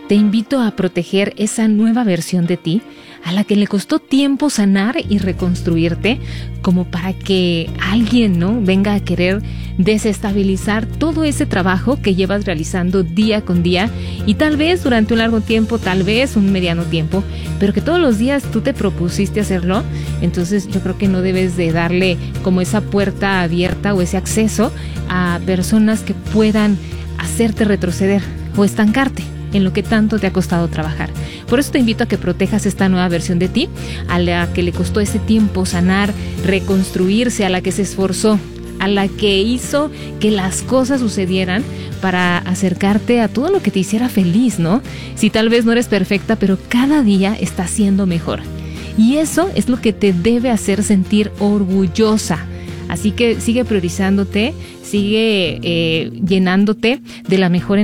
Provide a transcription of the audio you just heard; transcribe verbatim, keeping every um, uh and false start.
te invito a proteger esa nueva versión de ti, a la que le costó tiempo sanar y reconstruirte, como para que alguien, ¿no?, venga a querer desestabilizar todo ese trabajo que llevas realizando día con día, y tal vez durante un largo tiempo, tal vez un mediano tiempo, pero que todos los días tú te propusiste hacerlo. Entonces yo creo que no debes de darle como esa puerta abierta o ese acceso a personas que puedan hacerte retroceder o estancarte en lo que tanto te ha costado trabajar. Por eso te invito a que protejas esta nueva versión de ti, a la que le costó ese tiempo sanar, reconstruirse, a la que se esforzó, a la que hizo que las cosas sucedieran para acercarte a todo lo que te hiciera feliz, ¿no? Si tal vez no eres perfecta, pero cada día estás siendo mejor. Y eso es lo que te debe hacer sentir orgullosa. Así que sigue priorizándote, sigue eh, llenándote de la mejor